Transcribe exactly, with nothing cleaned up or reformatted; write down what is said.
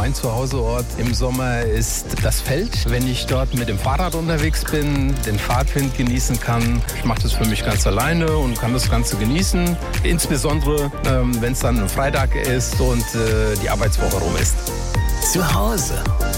Mein Zuhauseort im Sommer ist das Feld. Wenn ich dort mit dem Fahrrad unterwegs bin, den Fahrtwind genießen kann, ich mache das für mich ganz alleine und kann das Ganze genießen. Insbesondere, ähm, wenn es dann ein Freitag ist und äh, die Arbeitswoche rum ist. Zu Hause